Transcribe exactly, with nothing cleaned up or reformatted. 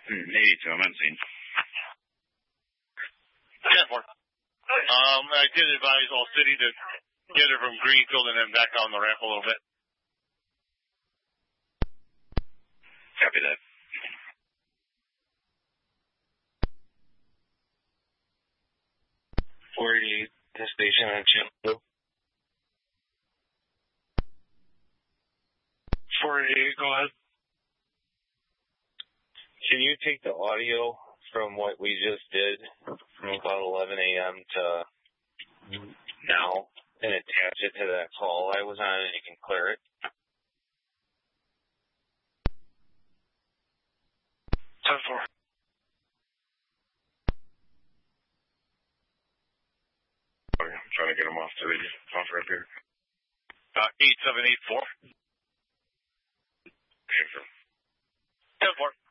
eighty-two, I'm on scene. ten four. Um, I did advise all city to get her from Greenfield and then back on the ramp a little bit. Copy that. four eighty-eight, the station on channel. four eighty-eight, go ahead. Can you take the audio from what we just did from about eleven a.m. to now and attach it to that call I was on and you can clear it? ten four. Okay, I'm trying to get him off to the off right here. Uh, eight seven eight four. Okay, sure. ten four.